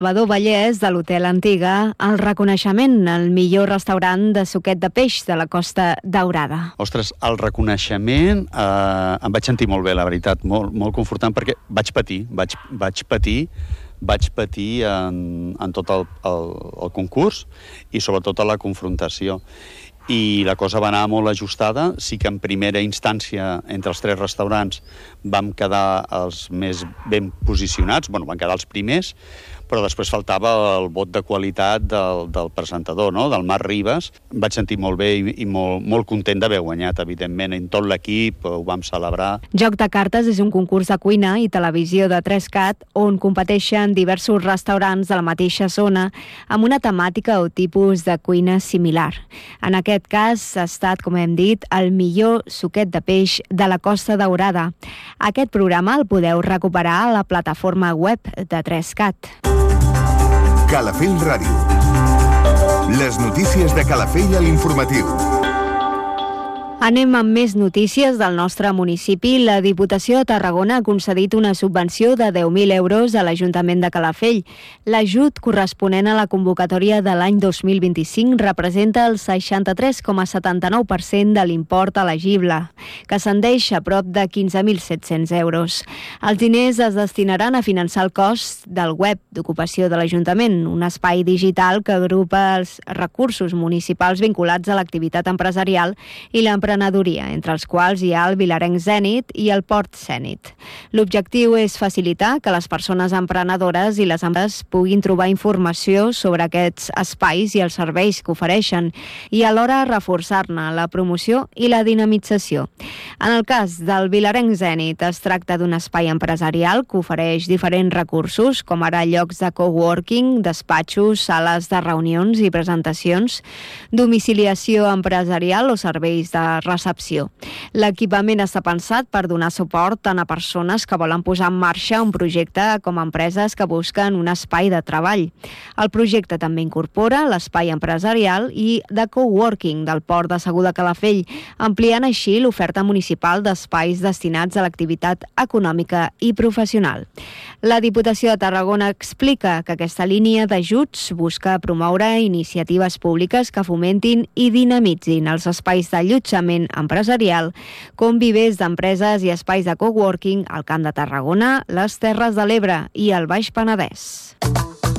Salvador Vallès, de l'Hotel Antiga, el reconeixement al millor restaurant de suquet de peix de la Costa Daurada. Ostres, el reconeixement em vaig sentir molt bé, la veritat, molt confortant, perquè vaig patir en tot el concurs i sobretot a la confrontació. I la cosa va anar molt ajustada. Sí que en primera instància, entre els 3 restaurants, vam quedar els més ben posicionats, van quedar els primers, però després faltava el vot de qualitat del presentador, no? Del Marc Ribas. Em vaig sentir molt bé i molt content d'haver guanyat, evidentment. En tot l'equip ho vam celebrar. Joc de cartes és un concurs de cuina i televisió de 3CAT on competeixen diversos restaurants de la mateixa zona amb una temàtica o tipus de cuina similar. En aquest cas ha estat, com hem dit, el millor suquet de peix de la Costa Daurada. Aquest programa el podeu recuperar a la plataforma web de 3CAT. Calafell Ràdio. Les notícies de Calafell a l'informatiu. Anem amb més notícies del nostre municipi. La Diputació de Tarragona ha concedit una subvenció de 10.000 euros a l'Ajuntament de Calafell. L'ajut corresponent a la convocatòria de l'any 2025 representa el 63,79% de l'import elegible, que ascendeix a prop de 15.700 euros. Els diners es destinaran a finançar el cost del web d'ocupació de l'Ajuntament, un espai digital que agrupa els recursos municipals vinculats a l'activitat empresarial i l'emprenedoria, entre els quals hi ha el Vilarenc Zenit i el Port Zenit. L'objectiu és facilitar que les persones emprenedores i les empreses puguin trobar informació sobre aquests espais i els serveis que ofereixen i alhora reforçar-ne la promoció i la dinamització. En el cas del Vilarenc Zenit es tracta d'un espai empresarial que ofereix diferents recursos, com ara llocs de coworking, despatxos, sales de reunions i presentacions, domiciliació empresarial o serveis de recepció. L'equipament està pensat per donar suport tant a persones que volen posar en marxa un projecte com a empreses que busquen un espai de treball. El projecte també incorpora l'espai empresarial i de coworking del Port de Segur de Calafell, ampliant així l'oferta municipal d'espais destinats a l'activitat econòmica i professional. La Diputació de Tarragona explica que aquesta línia d'ajuts busca promoure iniciatives públiques que fomentin i dinamitzin els espais d'allotjament empresarial, com vivers d'empreses i espais de coworking al Camp de Tarragona, les Terres de l'Ebre i el Baix Penedès.